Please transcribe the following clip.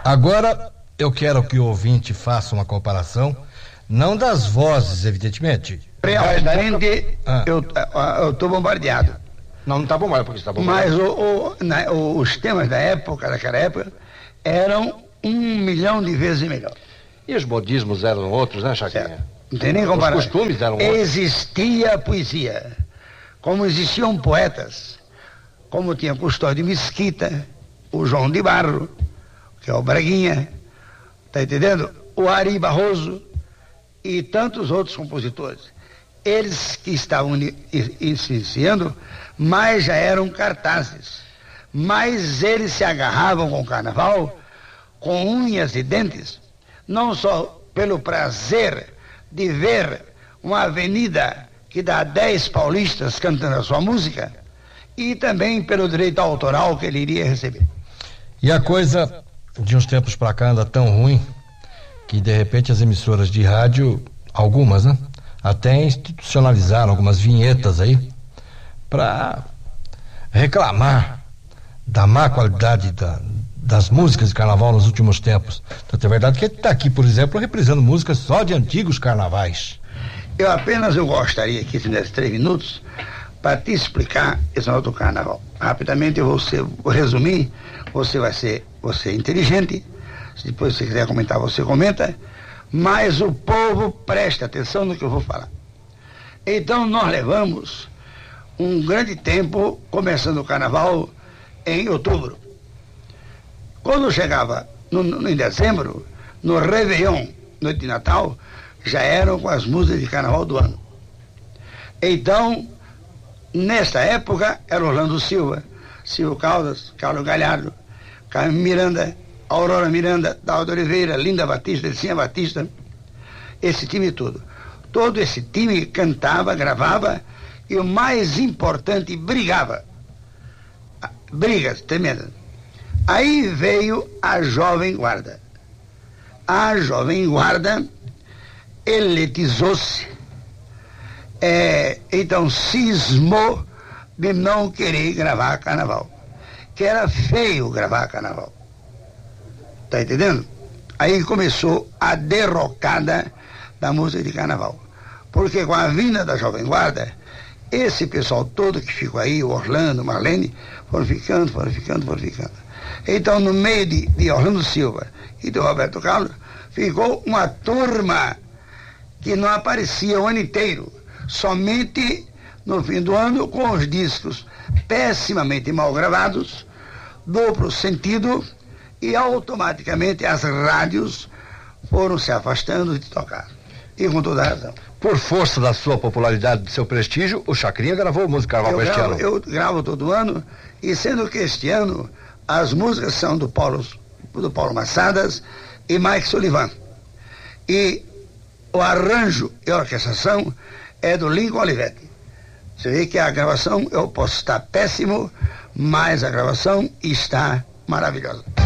Agora, eu quero que o ouvinte faça uma comparação, não das vozes, evidentemente. Realmente, eu estou bombardeado. Não está bombardeado, porque está bombardeado. Mas os temas daquela época, eram 1 milhão de vezes melhor. E os modismos eram outros, né, Chacrinha? Não tem nem comparação. Os costumes eram outros. Existia a poesia, como existiam poetas, como tinha Custódio Mesquita, o João de Barro, que é o Braguinha, tá entendendo? O Ari Barroso e tantos outros compositores. Eles que estavam iniciando, mas já eram cartazes. Mas eles se agarravam com o carnaval, com unhas e dentes, não só pelo prazer de ver uma avenida que dá 10 paulistas cantando a sua música, e também pelo direito autoral que ele iria receber. E a coisa de uns tempos pra cá anda tão ruim que de repente as emissoras de rádio, algumas, né, até institucionalizaram algumas vinhetas aí pra reclamar da má qualidade das músicas de carnaval nos últimos tempos. Tanto é verdade que ele está aqui, por exemplo, reprisando músicas só de antigos carnavais. Eu gostaria aqui, nesses 3 minutos, para te explicar esse negócio do carnaval. Rapidamente eu vou resumir, você é inteligente, se depois você quiser comentar, você comenta, mas o povo presta atenção no que eu vou falar. Então nós levamos um grande tempo começando o carnaval em outubro. Quando chegava em dezembro, no Réveillon, noite de Natal, já eram com as músicas de carnaval do ano. Então, nesta época, era Orlando Silva, Silvio Caldas, Carlos Galhardo, Carmen Miranda, Aurora Miranda, Daldo Oliveira, Linda Batista, Delcinha Batista, esse time todo. Todo esse time cantava, gravava e o mais importante, brigava. Brigas tremendas. Aí veio a Jovem Guarda. A Jovem Guarda eletizou-se, então cismou de não querer gravar carnaval, que era feio gravar carnaval. Tá entendendo? Aí começou a derrocada da música de carnaval, porque com a vinda da Jovem Guarda, esse pessoal todo que ficou aí, o Orlando, Marlene, foram ficando. Então, no meio de Orlando Silva e de Roberto Carlos, ficou uma turma que não aparecia o ano inteiro, somente no fim do ano, com os discos pessimamente mal gravados, duplo sentido, e automaticamente as rádios foram se afastando de tocar. E com toda razão. Por força da sua popularidade, do seu prestígio, o Chacrinha gravou música carnaval este ano. Eu gravo todo ano, e sendo que este ano as músicas são do Paulo Massadas e Mike Sullivan. E o arranjo e a orquestração é do Lincoln Olivetti. Você vê que a gravação, eu posso estar péssimo, mas a gravação está maravilhosa.